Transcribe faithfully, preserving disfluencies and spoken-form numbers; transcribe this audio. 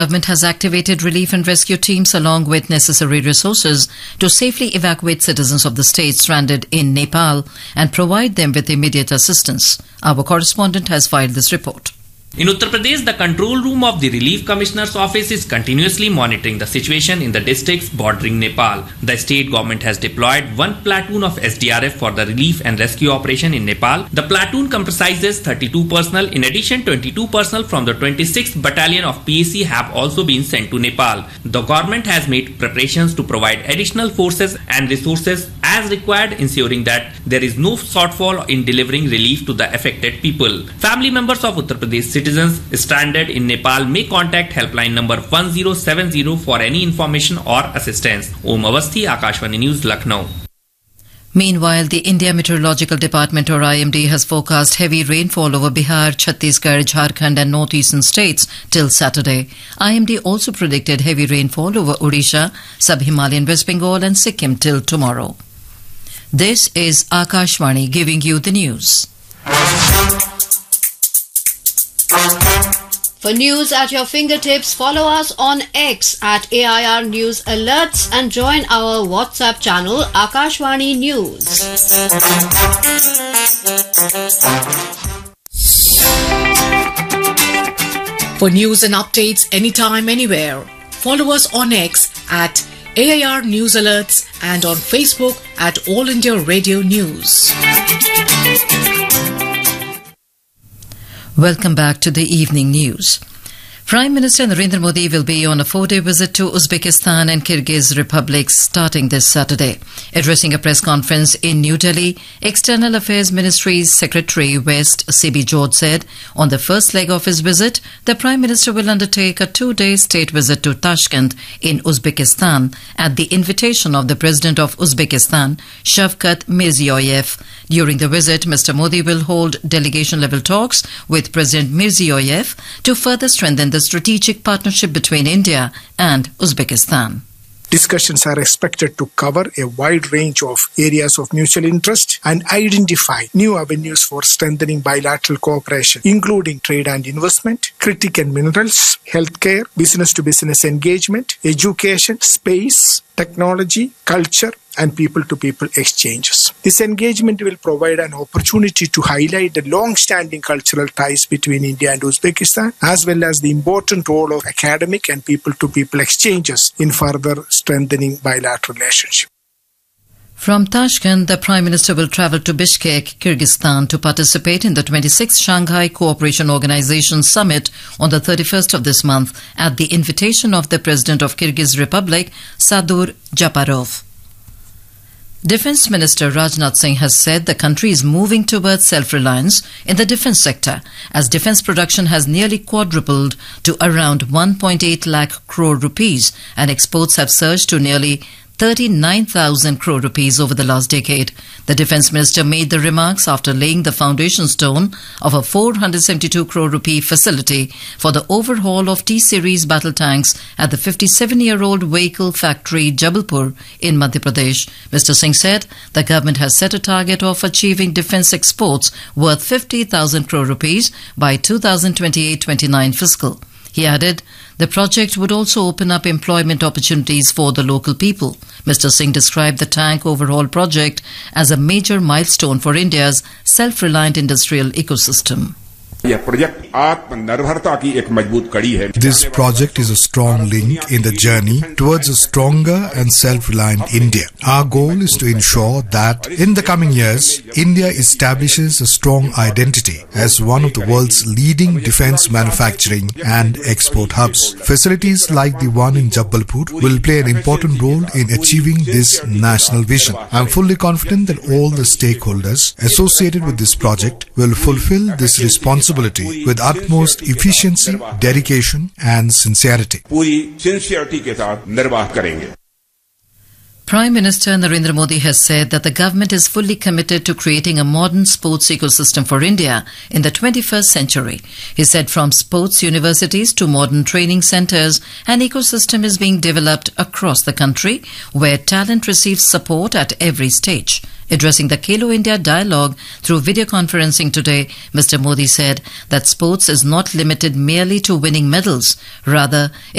Government has activated relief and rescue teams along with necessary resources to safely evacuate citizens of the state stranded in Nepal and provide them with immediate assistance. Our correspondent has filed this report. In Uttar Pradesh, the control room of the Relief Commissioner's office is continuously monitoring the situation in the districts bordering Nepal. The state government has deployed one platoon of S D R F for the relief and rescue operation in Nepal. The platoon comprises thirty-two personnel. In addition, twenty-two personnel from the twenty-sixth Battalion of P A C have also been sent to Nepal. The government has made preparations to provide additional forces and resources as required, ensuring that there is no shortfall in delivering relief to the affected people. Family members of Uttar Pradesh citizens stranded in Nepal may contact helpline number one zero seven zero for any information or assistance. Om Avasthi, Akashvani News, Lucknow. Meanwhile, the India Meteorological Department or I M D has forecast heavy rainfall over Bihar, Chhattisgarh, Jharkhand and northeastern states till Saturday. I M D also predicted heavy rainfall over Odisha, Sub-Himalayan West Bengal and Sikkim till tomorrow. This is Akashvani giving you the news. For news at your fingertips, follow us on X at A I R News Alerts and join our WhatsApp channel Akashvani News. For news and updates anytime, anywhere, follow us on X at A I R News Alerts and on Facebook at All India Radio News. Welcome back to the evening news. Prime Minister Narendra Modi will be on a four-day visit to Uzbekistan and Kyrgyz republics starting this Saturday. Addressing a press conference in New Delhi, External Affairs Ministry's Secretary West C B George said on the first leg of his visit, the Prime Minister will undertake a two-day state visit to Tashkent in Uzbekistan at the invitation of the President of Uzbekistan, Shavkat Mirziyoyev. During the visit, Mister Modi will hold delegation-level talks with President Mirziyoyev to further strengthen the strategic partnership between India and Uzbekistan. Discussions are expected to cover a wide range of areas of mutual interest and identify new avenues for strengthening bilateral cooperation, including trade and investment, critical minerals, healthcare, business-to-business engagement, education, space, technology, culture, and people-to-people exchanges. This engagement will provide an opportunity to highlight the long-standing cultural ties between India and Uzbekistan, as well as the important role of academic and people-to-people exchanges in further strengthening bilateral relationship. From Tashkent, the Prime Minister will travel to Bishkek, Kyrgyzstan to participate in the twenty-sixth Shanghai Cooperation Organization Summit on the thirty-first of this month at the invitation of the President of Kyrgyz Republic, Sadur Japarov. Defence Minister Rajnath Singh has said the country is moving towards self-reliance in the defence sector as defence production has nearly quadrupled to around one point eight lakh crore rupees and exports have surged to nearly thirty-nine thousand crore rupees over the last decade. The Defence Minister made the remarks after laying the foundation stone of a four hundred seventy-two crore rupee facility for the overhaul of T-Series battle tanks at the fifty-seven-year-old vehicle factory Jabalpur in Madhya Pradesh. Mister Singh said the government has set a target of achieving defence exports worth fifty thousand crore rupees by two thousand twenty-eight twenty-nine fiscal. He added the project would also open up employment opportunities for the local people. Mister Singh described the tank overhaul project as a major milestone for India's self-reliant industrial ecosystem. This project is a strong link in the journey towards a stronger and self-reliant India. Our goal is to ensure that in the coming years, India establishes a strong identity as one of the world's leading defense manufacturing and export hubs. Facilities like the one in Jabalpur will play an important role in achieving this national vision. I am fully confident that all the stakeholders associated with this project will fulfill this responsibility with utmost efficiency, dedication and sincerity. Prime Minister Narendra Modi has said that the government is fully committed to creating a modern sports ecosystem for India in the twenty-first century. He said from sports universities to modern training centres, an ecosystem is being developed across the country where talent receives support at every stage. Addressing the Khelo India dialogue through video conferencing today, Mister Modi said that sports is not limited merely to winning medals. Rather,